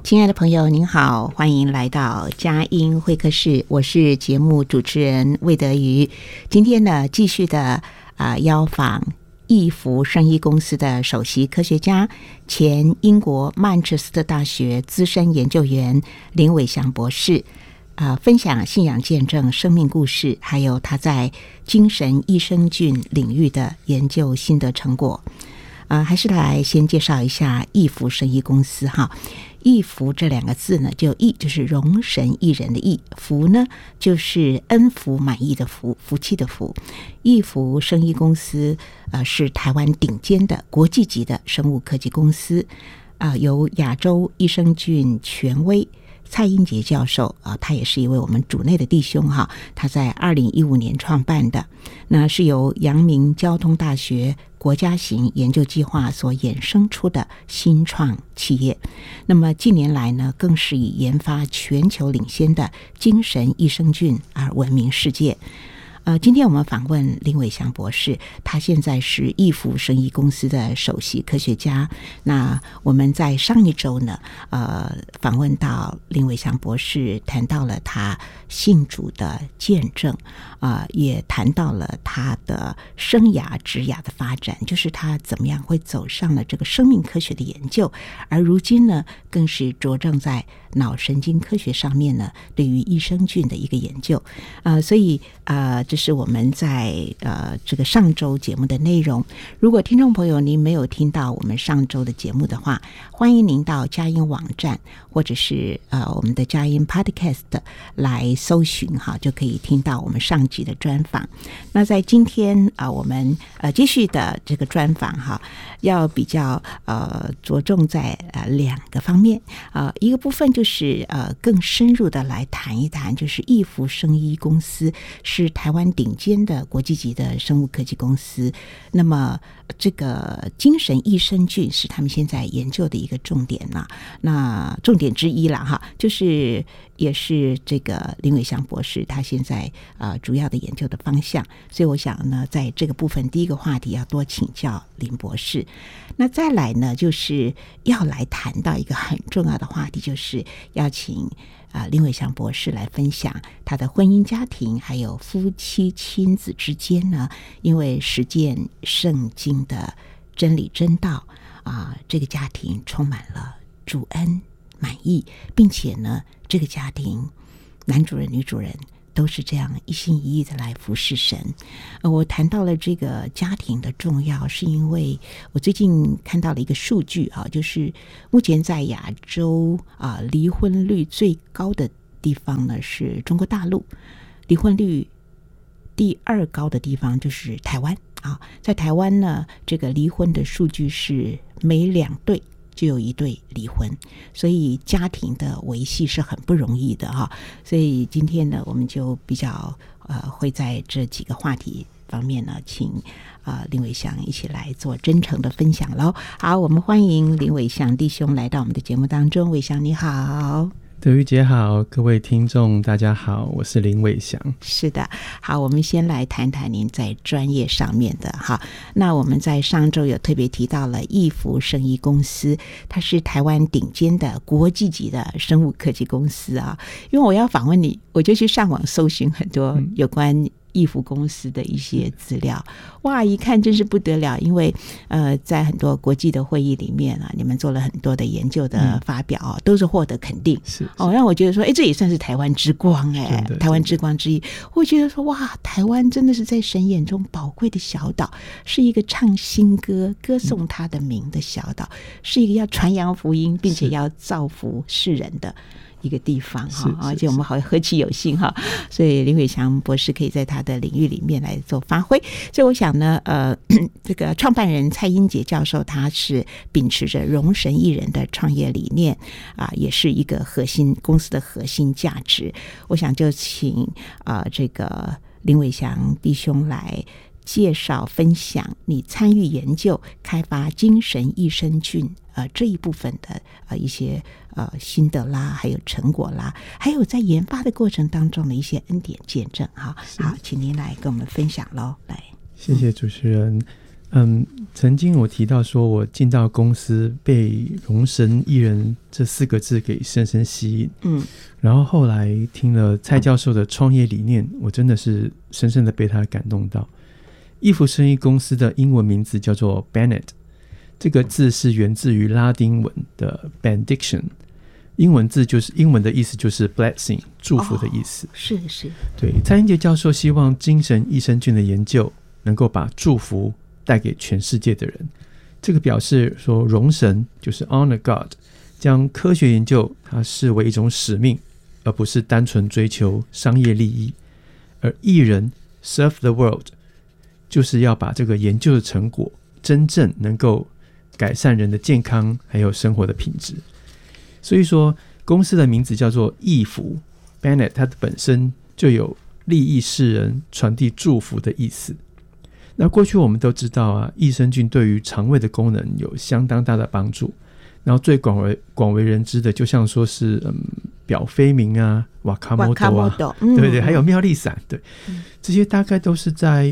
亲爱的朋友您好，欢迎来到佳音会客室，我是节目主持人魏德瑜。今天呢继续的邀访易福生医公司的首席科学家，前英国曼彻斯特大学资深研究员林伟翔博士，分享信仰见证生命故事，还有他在精神益生菌领域的研究心得成果。还是来先介绍一下易福生医公司哈。易福这两个字呢，就易就是容神益人的易，福呢就是恩福满意的福，福气的福。易福生医公司是台湾顶尖的国际级的生物科技公司，由亚洲益生菌权威蔡英杰教授他也是一位我们主内的弟兄哈，他在2015年创办的，那是由阳明交通大学国家型研究计划所衍生出的新创企业。那么近年来呢，更是以研发全球领先的精神益生菌而闻名世界。今天我们访问林伟翔博士，他现在是易福生医公司的首席科学家。那我们在上一周呢，访问到林伟翔博士，谈到了他信主的见证，也谈到了他的生涯职涯的发展，就是他怎么样会走上了这个生命科学的研究，而如今呢，更是着重在脑神经科学上面呢，对于益生菌的一个研究。所以这是我们在这个上周节目的内容。如果听众朋友您没有听到我们上周的节目的话，欢迎您到佳音网站或者是我们的佳音 Podcast 来搜寻哈，就可以听到我们上集的专访。那在今天我们继续的这个专访哈，要比较着重在两个方面。一个部分就是更深入的来谈一谈，就是易福生医公司是台湾顶尖的国际级的生物科技公司，那么这个精神益生菌是他们现在研究的一个重点啦，那重点之一啦哈，就是也是这个林伟翔博士他现在主要的研究的方向。所以我想呢，在这个部分第一个话题要多请教林博士。那再来呢，就是要来谈到一个很重要的话题，就是要请林伟翔博士来分享他的婚姻家庭还有夫妻亲子之间呢，因为实践圣经的真理真道这个家庭充满了主恩满意，并且呢这个家庭男主人女主人都是这样一心一意的来服侍神。我谈到了这个家庭的重要，是因为我最近看到了一个数据就是目前在亚洲离婚率最高的地方呢是中国大陆，离婚率第二高的地方就是台湾在台湾呢，这个离婚的数据是每2对就有1对离婚，所以家庭的维系是很不容易的所以今天呢，我们就比较会在这几个话题方面呢，请林伟翔一起来做真诚的分享咯。好，我们欢迎林伟翔弟兄来到我们的节目当中。伟翔你好。 德瑜姐好，各位听众大家好，我是林伟翔。 是的，好，我们先来谈谈您在专业上面的那我们在上周有特别提到了易福生医公司，它是台湾顶尖的国际级的生物科技公司因为我要访问你，我就去上网搜寻很多有关易福公司的一些资料，哇，一看真是不得了，因为在很多国际的会议里面你们做了很多的研究的发表都是获得肯定， 是让我觉得说这也算是台湾之光台湾之光之一。我觉得说哇，台湾真的是在神眼中宝贵的小岛，是一个唱新歌歌颂他的名的小岛，是一个要传扬福音并且要造福世人的一个地方而且我们好何其有幸所以林伟翔博士可以在他的领域里面来做发挥。所以我想呢这个创办人蔡英杰教授他是秉持着容神益人的创业理念也是一个核心公司的核心价值。我想就请这个林伟翔弟兄来介绍分享你参与研究开发精神益生菌这一部分的一些心得啦，还有成果啦，还有在研发的过程当中的一些恩典见证好，请您来跟我们分享咯。来， 谢谢主持人。 曾经我提到说我进到公司被荣神益人这4个字给深深吸引，然后后来听了蔡教授的创业理念，我真的是深深的被他感动到。益福生意公司的英文名字叫做 Bennett， 这个字是源自于拉丁文的 benediction， 英文的意思就是 blessing， 祝福的意思。 是对，蔡英杰教授希望精神益生菌的研究能够把祝福带给全世界的人，这个表示说荣神就是 honor God， 将科学研究它视为一种使命，而不是单纯追求商业利益。而益人 serve the world， 就是要把这个研究的成果真正能够改善人的健康还有生活的品质。所以说公司的名字叫做益福 Bennett， 它本身就有利益世人传递祝福的意思。那过去我们都知道啊，益生菌对于肠胃的功能有相当大的帮助，然后最广为人知的就像说是表飞明啊、瓦卡莫多啊，对对，还有妙丽散，对，这些大概都是在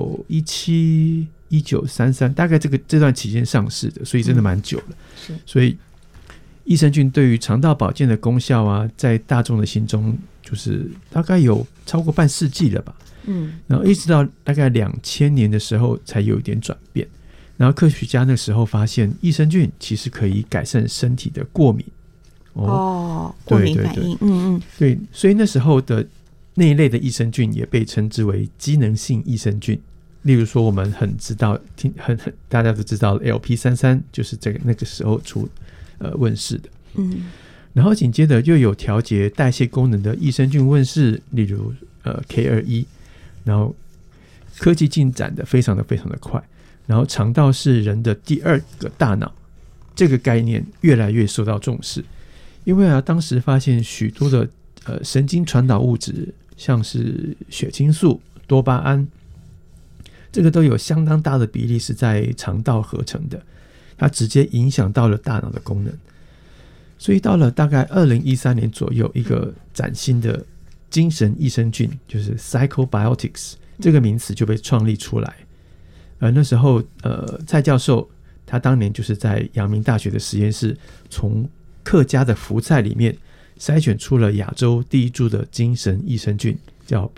1917、1933大概这段期间上市的，所以真的蛮久了。所以益生菌对于肠道保健的功效啊，在大众的心中就是大概有超过半世纪了吧。然后一直到大概2000年的时候才有一点转变，然后科学家那时候发现益生菌其实可以改善身体的过敏过敏反应， 对，所以那时候的那一类的益生菌也被称之为机能性益生菌。例如说我们大家都知道 LP33 就是那个时候问世的。然后紧接着又有调节代谢功能的益生菌问世，例如K21，然后科技进展的非常的快，然后肠道是人的第2个大脑，这个概念越来越受到重视。因为当时发现许多的神经传导物质，像是血清素、多巴胺，这个都有相当大的比例是在肠道合成的，它直接影响到了大脑的功能。所以到了大概2013年左右，一个崭新的精神益生菌就是 Psychobiotics 这个名词就被创立出来。那时候蔡教授他当年就是在阳明大学的实验室，从客家的福菜里面筛选出了亚洲第一株的精神益生菌，叫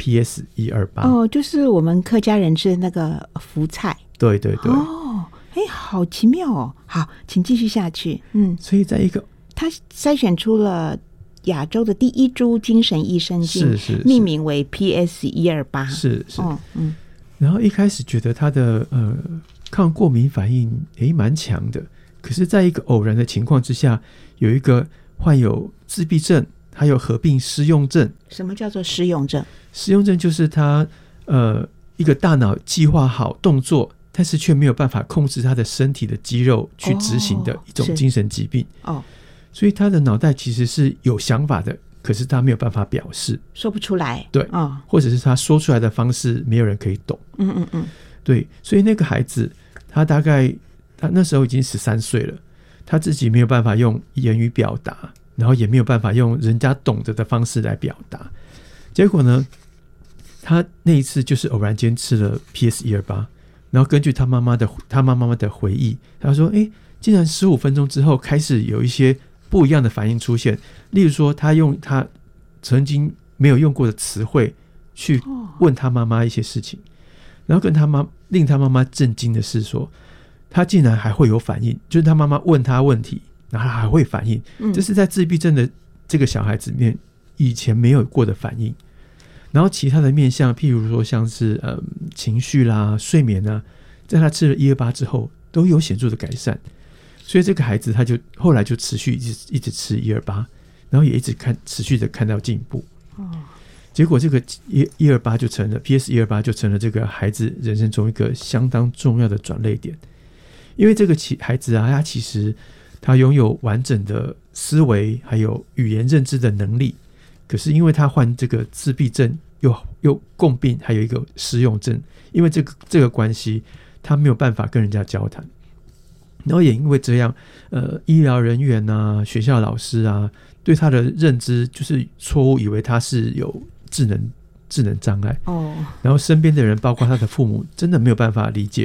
PS128。 就是我们客家人吃的那个福菜。对对对。好奇妙哦。好，请继续下去。 所以在他筛选出了亚洲的第一株精神益生菌，是命名为 PS128。 是。然后一开始觉得它的抗过敏反应蛮强的，可是在一个偶然的情况之下，有一个患有自闭症还有合并失用症。 什么叫做失用症？ 失用症就是他一个大脑计划好动作，但是却没有办法控制他的身体的肌肉去执行的一种精神疾病。所以他的脑袋其实是有想法的，可是他没有办法表示， 说不出来。 对，或者是他说出来的方式没有人可以懂。对，所以那个孩子他那时候已经13岁了，他自己没有办法用言语表达，然后也没有办法用人家懂得的方式来表达。结果呢，他那一次就是偶然间吃了 PS128， 然后根据他妈妈的回忆，他说竟然15分钟之后开始有一些不一样的反应出现。例如说他用他曾经没有用过的词汇去问他妈妈一些事情，然后令他妈妈震惊的是说，他竟然还会有反应，就是他妈妈问他问题然后他还会反应。这是在自闭症的这个小孩子面以前没有过的反应。然后其他的面向譬如说像是情绪啦、睡眠啊，在他吃了128之后都有显著的改善。所以这个孩子他就后来就持续一直吃128，然后也一直持续的看到进步。结果这个128就成了 PS128 就成了这个孩子人生中一个相当重要的转捩点。因为这个孩子他其实他拥有完整的思维还有语言认知的能力，可是因为他患这个自闭症又共病还有一个失用症，因为这个关系他没有办法跟人家交谈。然后也因为这样医疗人员啊、学校老师啊对他的认知就是错误，以为他是有智能障碍。然后身边的人包括他的父母真的没有办法理解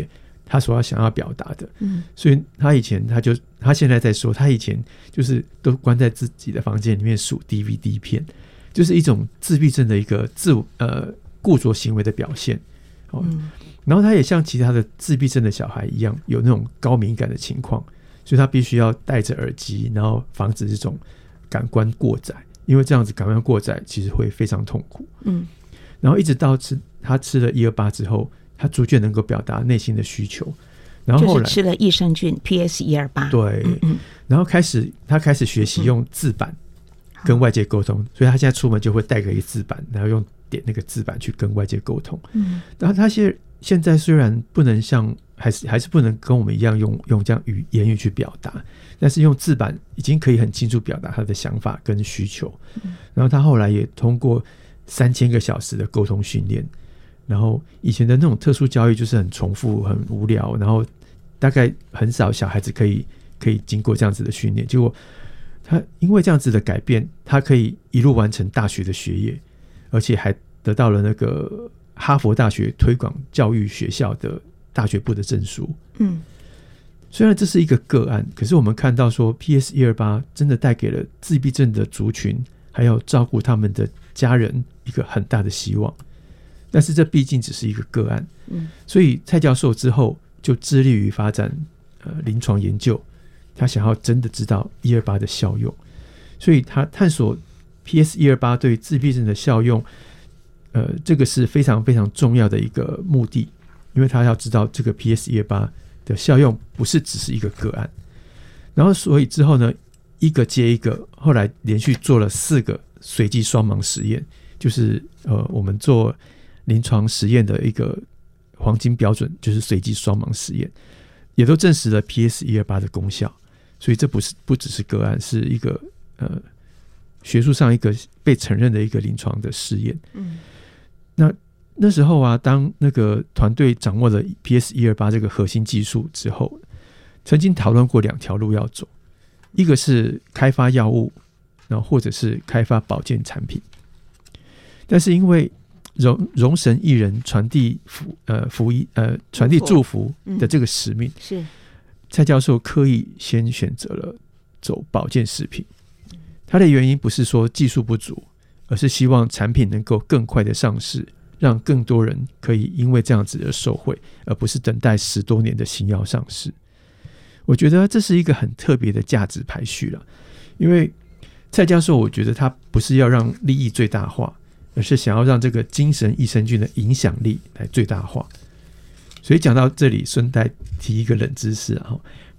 他所要想要表达的。所以他现在在说，他以前就是都关在自己的房间里面数 DVD 片，就是一种自闭症的一个固着行为的表现。然后他也像其他的自闭症的小孩一样，有那种高敏感的情况，所以他必须要戴着耳机，然后防止这种感官过载，因为这样子感官过载其实会非常痛苦。然后一直到他吃了128之后，他逐渐能够表达内心的需求。然后后来就是吃了益生菌 PS128， 对，然后他开始学习用字板跟外界沟通，所以他现在出门就会带个一字板，然后用点那个字板去跟外界沟通。然后他现在虽然不能像还是不能跟我们一样用这样言语去表达，但是用字板已经可以很清楚表达他的想法跟需求。然后他后来也通过3000个小时的沟通训练。然后以前的那种特殊教育就是很重复很无聊，然后大概很少小孩子可以经过这样子的训练，结果他因为这样子的改变，他可以一路完成大学的学业，而且还得到了那个哈佛大学推广教育学校的大学部的证书。虽然这是一个个案，可是我们看到说 PS128 真的带给了自闭症的族群还有照顾他们的家人一个很大的希望。但是这毕竟只是一个个案，所以蔡教授之后就致力于发展临床研究，他想要真的知道128的效用，所以他探索 PS128 对自闭症的效用，这个是非常非常重要的一个目的，因为他要知道这个 PS128 的效用不是只是一个个案。然后所以之后呢，一个接一个，后来连续做了4个随机双盲实验，就是我们做临床实验的一个黄金标准，就是随机双盲实验，也都证实了 PS128 的功效。所以这不只是个案，是一个学术上一个被承认的一个临床的试验。那时候啊，当那个团队掌握了 PS128 这个核心技术之后，曾经讨论过2条路要走，一个是开发药物，然后或者是开发保健产品。但是因为容神一人传递传递祝福的这个使命，是蔡教授刻意先选择了走保健食品。他的原因不是说技术不足，而是希望产品能够更快的上市，让更多人可以因为这样子而受惠，而不是等待10多年的新药上市。我觉得这是一个很特别的价值排序了，因为蔡教授我觉得他不是要让利益最大化，而是想要让这个精神益生菌的影响力来最大化。所以讲到这里，顺带提一个冷知识啊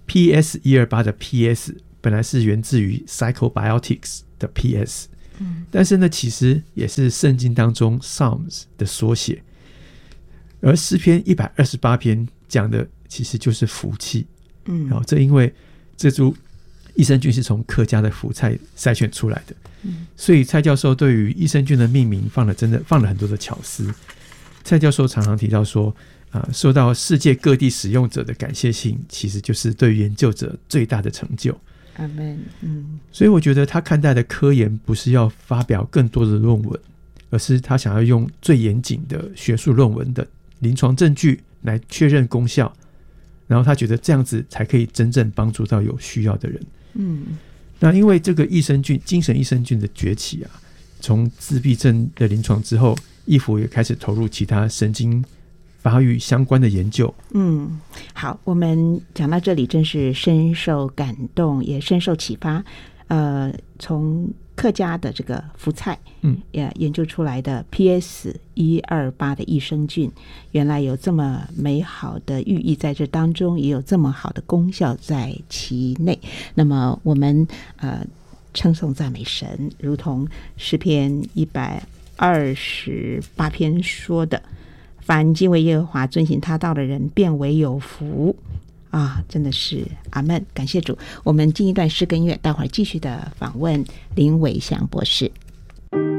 ，PS128 的 PS 本来是源自于 Psychobiotics 的 PS，但是呢，其实也是圣经当中 Psalms 的缩写，而诗篇128篇讲的其实就是福气。然后这因为这株益生菌是从客家的福菜筛选出来的，所以蔡教授对于益生菌的命名放了很多的巧思。蔡教授常常提到说，受到世界各地使用者的感谢性，其实就是对于研究者最大的成就。 阿们。 所以我觉得他看待的科研不是要发表更多的论文，而是他想要用最严谨的学术论文的临床证据来确认功效，然后他觉得这样子才可以真正帮助到有需要的人。那因为这个益生菌精神益生菌的崛起啊，从自闭症的临床之后，义福也开始投入其他神经发育相关的研究。 好，我们讲到这里真是深受感动，也深受启发。从客家的这个福菜，也研究出来的 PS128 的益生菌，原来有这么美好的寓意在这当中，也有这么好的功效在其内。那么我们称颂赞美神，如同诗篇128篇说的，凡敬畏耶和华遵行他道的人便为有福啊！真的是阿们，感谢主。我们进一段诗跟乐，待会儿继续的访问林伟祥博士。